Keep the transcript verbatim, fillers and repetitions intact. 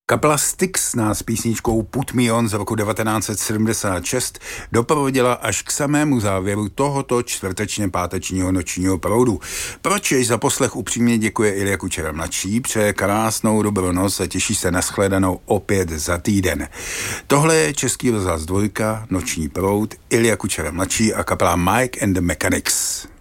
Kapela Styx nás písničkou Put Me On z roku devatenáct set sedmdesát šest doprovodila až k samému závěru tohoto čtvrtečně pátečního nočního proudu. Proč jej za poslech upřímně děkuje Ilja Kučera mladší, přeje krásnou dobrou noc a těší se na shledanou opět za týden. Tohle je Český rozhlas dvojka, noční proud, Ilja Kučera mladší a kapela Mike and the Mechanics.